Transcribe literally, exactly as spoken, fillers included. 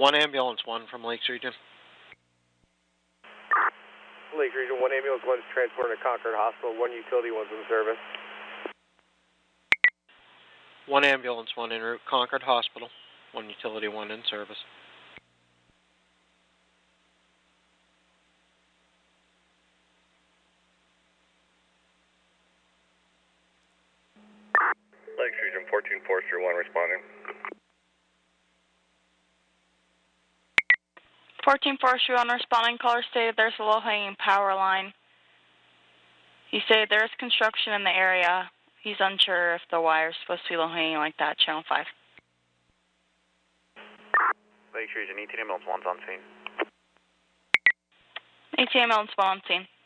One ambulance, one from Lakes Region. Lakes Region, one ambulance, one is transported to Concord Hospital, one utility, one's in service. One ambulance, one en route, Concord Hospital. One utility, one in service. Lakes Region, fourteen Forester, one responding. fourteen Forestry on responding. Caller stated there's a low-hanging power line. He stated there is construction in the area. He's unsure if the wire is supposed to be low-hanging like that. Channel five. Lakes Region, eighteen ambulance, one's on scene. eighteen ambulance, one on scene.